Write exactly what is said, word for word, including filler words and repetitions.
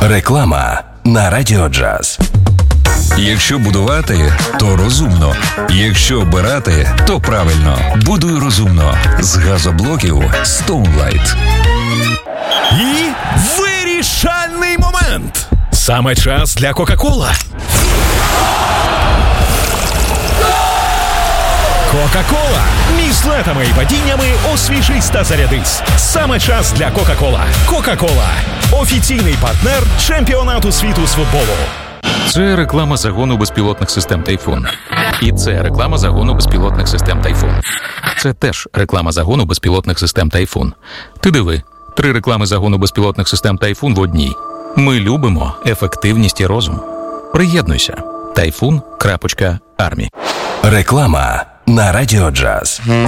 Реклама на Радіо Джаз. Якщо будувати, то розумно. Якщо обирати, то правильно. Будуй розумно. З газоблоків Stoneline. І вирішальний момент. Саме час для Кока-Кола. Кока-Кола. Між злетами і падіннями освіжись та зарядись. Саме час для Кока-Кола. Кока-Кола. Офіційний партнер чемпіонату світу з футболу. Це реклама загону безпілотних систем «Тайфун». І це реклама загону безпілотних систем «Тайфун». Це теж реклама загону безпілотних систем «Тайфун». Ти диви, три реклами загону безпілотних систем «Тайфун» в одній. Ми любимо ефективність і розум. Приєднуйся. Тайфун.Армі. Реклама на Радіо Джаз.